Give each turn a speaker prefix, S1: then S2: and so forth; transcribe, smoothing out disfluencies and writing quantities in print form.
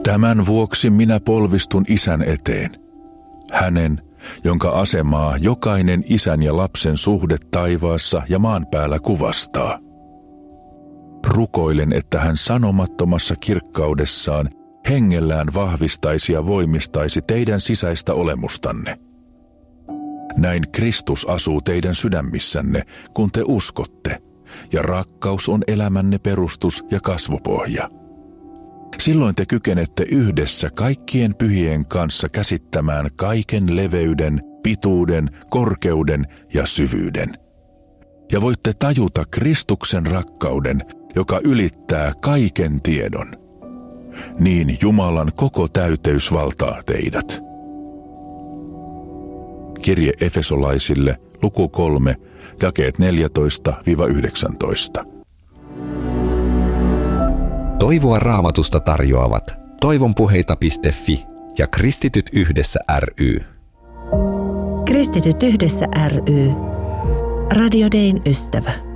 S1: Tämän vuoksi minä polvistun Isän eteen, hänen, jonka asemaa jokainen isän ja lapsen suhde taivaassa ja maan päällä kuvastaa. Rukoilen, että hän sanomattomassa kirkkaudessaan hengellään vahvistaisi ja voimistaisi teidän sisäistä olemustanne. Näin Kristus asuu teidän sydämissänne, kun te uskotte, ja rakkaus on elämänne perustus ja kasvupohja. Silloin te kykenette yhdessä kaikkien pyhien kanssa käsittämään kaiken leveyden, pituuden, korkeuden ja syvyyden. Ja voitte tajuta Kristuksen rakkauden, joka ylittää kaiken tiedon. Niin Jumalan koko täyteys valtaa teidät. Kirje Efesolaisille, luku 3, jakeet 14-19.
S2: Toivoa Raamatusta tarjoavat toivonpuheita.fi ja Kristityt yhdessä ry.
S3: Kristityt yhdessä ry. Radio Dayn ystävä.